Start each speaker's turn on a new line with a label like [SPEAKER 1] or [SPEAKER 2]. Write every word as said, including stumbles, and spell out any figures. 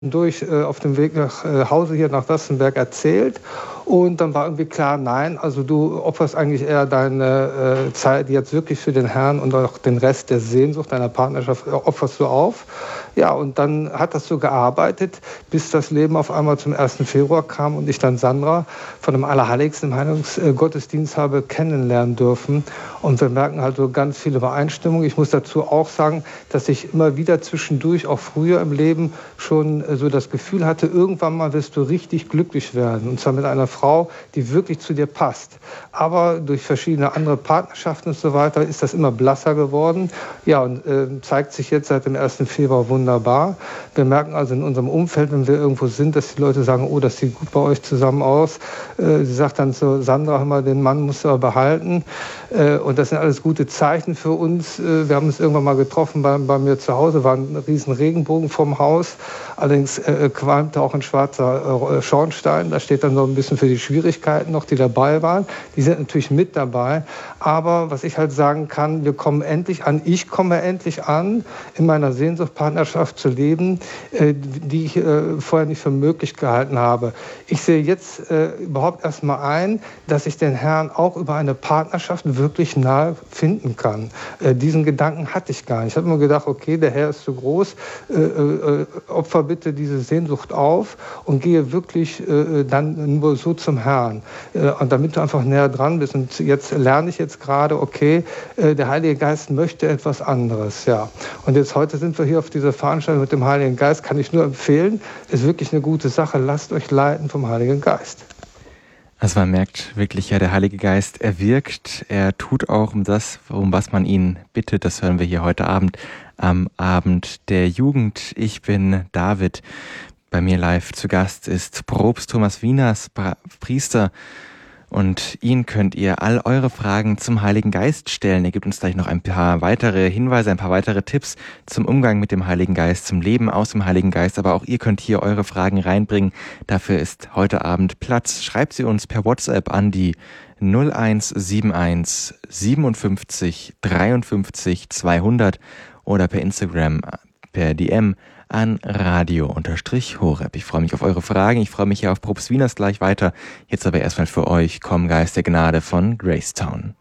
[SPEAKER 1] durch äh, auf dem Weg nach äh, Hause hier nach Westenberg erzählt. Und dann war irgendwie klar, nein, also du opferst eigentlich eher deine äh, Zeit jetzt wirklich für den Herrn und auch den Rest der Sehnsucht deiner Partnerschaft äh, opferst du auf. Ja, und dann hat das so gearbeitet, bis das Leben auf einmal zum ersten Februar kam und ich dann Sandra von dem Allerheiligsten im Heilungsgottesdienst habe kennenlernen dürfen. Und wir merken halt so ganz viele Übereinstimmungen. Ich muss dazu auch sagen, dass ich immer wieder zwischendurch, auch früher im Leben, schon so das Gefühl hatte, irgendwann mal wirst du richtig glücklich werden. Und zwar mit einer Frau, die wirklich zu dir passt. Aber durch verschiedene andere Partnerschaften und so weiter ist das immer blasser geworden. Ja, und äh, zeigt sich jetzt seit dem ersten Februar wunderbar. Wir merken also in unserem Umfeld, wenn wir irgendwo sind, dass die Leute sagen, oh, das sieht gut bei euch zusammen aus. Äh, sie sagt dann zu Sandra immer, den Mann musst du aber behalten. Äh, und das sind alles gute Zeichen für uns. Äh, wir haben uns irgendwann mal getroffen bei, bei mir zu Hause, war ein riesen Regenbogen vorm Haus. Allerdings äh, qualmte auch ein schwarzer äh, Schornstein. Da steht dann so ein bisschen für die Schwierigkeiten noch, die dabei waren. Die sind natürlich mit dabei. Aber was ich halt sagen kann, wir kommen endlich an, ich komme endlich an, in meiner Sehnsucht Partnerschaft zu leben, äh, die ich äh, vorher nicht für möglich gehalten habe. Ich sehe jetzt äh, überhaupt erst mal ein, dass ich den Herrn auch über eine Partnerschaft wirklich nahe finden kann. Äh, diesen Gedanken hatte ich gar nicht. Ich habe immer gedacht, okay, der Herr ist zu groß, äh, äh, opfer bitte diese Sehnsucht auf und gehe wirklich äh, dann nur so zum Herrn. Äh, und damit du einfach näher dran bist. Und jetzt lerne ich jetzt gerade, okay, äh, der Heilige Geist möchte etwas anderes. Ja. Und jetzt heute sind wir hier auf dieser Veranstaltung mit dem Heiligen Geist, kann ich nur empfehlen, ist wirklich eine gute Sache. Lasst euch leiten vom Heiligen Geist.
[SPEAKER 2] Also man merkt wirklich, ja, der Heilige Geist, er wirkt, er tut auch um das, um was man ihn bittet. Das hören wir hier heute Abend am Abend der Jugend. Ich bin David. Bei mir live zu Gast ist Propst Thomas Wieners, Priester. Und ihn könnt ihr all eure Fragen zum Heiligen Geist stellen. Er gibt uns gleich noch ein paar weitere Hinweise, ein paar weitere Tipps zum Umgang mit dem Heiligen Geist, zum Leben aus dem Heiligen Geist. Aber auch ihr könnt hier eure Fragen reinbringen. Dafür ist heute Abend Platz. Schreibt sie uns per WhatsApp an die null eins sieben eins siebenundfünfzig dreiundfünfzig zweihundert oder per Instagram, per D M an Radio-Horeb. Ich freue mich auf eure Fragen. Ich freue mich hier auf Propst Wieners gleich weiter. Jetzt aber erstmal für euch Komm Geist der Gnade von Gracetown.